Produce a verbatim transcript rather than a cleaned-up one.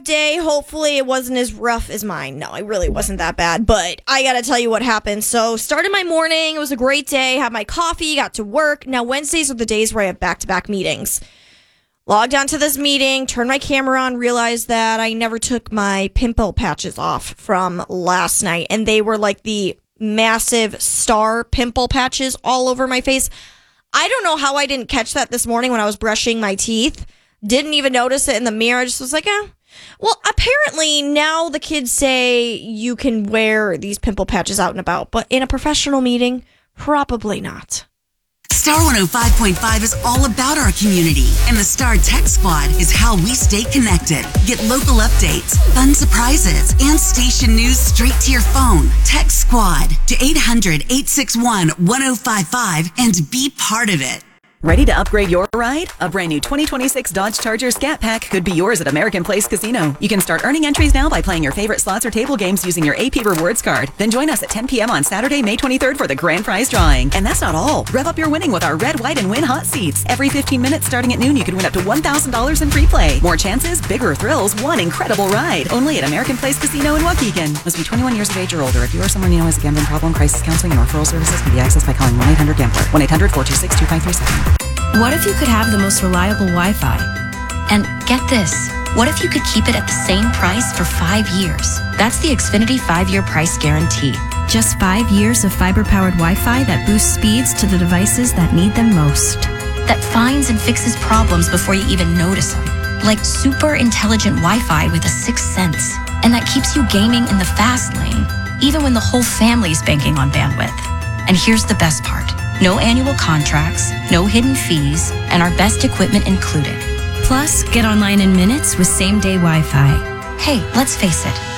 day. Hopefully it wasn't as rough as mine. No, it really wasn't that bad, but I gotta tell you what happened. So started my morning. It was a great day. Had my coffee, got to work. Now Wednesdays are the days where I have back-to-back meetings. Logged onto this meeting, turned my camera on, realized that I never took my pimple patches off from last night, and they were like the massive star pimple patches all over my face. I don't know how I didn't catch that this morning when I was brushing my teeth. Didn't even notice it in the mirror. I just was like, eh. Well, apparently now the kids say you can wear these pimple patches out and about, but in a professional meeting, probably not. Star one oh five point five is all about our community, and the Star Tech Squad is how we stay connected. Get local updates, fun surprises, and station news straight to your phone. Tech Squad to eight hundred, eight six one, one oh five five and be part of it. Ready to upgrade your ride? A brand new twenty twenty-six Dodge Charger Scat Pack could be yours at American Place Casino. You can start earning entries now by playing your favorite slots or table games using your A P Rewards card. Then join us at ten p.m. on Saturday, May twenty-third for the grand prize drawing. And that's not all. Rev up your winning with our Red, White, and Win hot seats. Every fifteen minutes starting at noon, you can win up to one thousand dollars in free play. More chances, bigger thrills, one incredible ride. Only at American Place Casino in Waukegan. Must be twenty-one years of age or older. If you or someone you know has a gambling problem, crisis counseling and referral services can be accessed by calling one eight hundred gambler. one eight hundred, four two six, two five three seven. What if you could have the most reliable Wi-Fi? And get this, what if you could keep it at the same price for five years? That's the Xfinity five-year price guarantee. Just five years of fiber-powered Wi-Fi that boosts speeds to the devices that need them most. That finds and fixes problems before you even notice them. Like super intelligent Wi-Fi with a sixth sense. And that keeps you gaming in the fast lane, even when the whole family's banking on bandwidth. And here's the best part. No annual contracts, no hidden fees, and our best equipment included. Plus, get online in minutes with same-day Wi-Fi. Hey, let's face it,